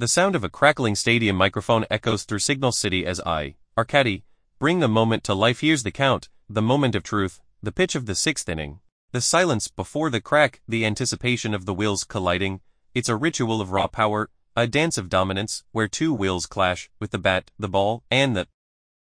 The sound of a crackling stadium microphone echoes through Signal City as I, Arcadi, bring the moment to life. Here's the count, the moment of truth, the pitch of the sixth inning. The silence before the crack, the anticipation of the wheels colliding. It's a ritual of raw power, a dance of dominance, where two wills clash, with the bat, the ball, and the